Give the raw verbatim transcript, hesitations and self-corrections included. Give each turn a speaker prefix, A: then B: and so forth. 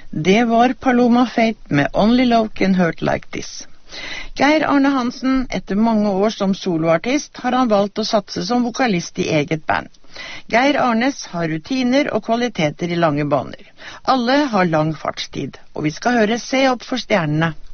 A: Det var Paloma Faith med Only Love Can Hurt Like This. Geir Arne Hansen, etter mange år som soloartist, har han valgt å satse som vokalist i eget band. Geir Arnes har rutiner og kvaliteter i lange baner. Alle har lang fartstid, og vi skal høre Se opp for stjernene.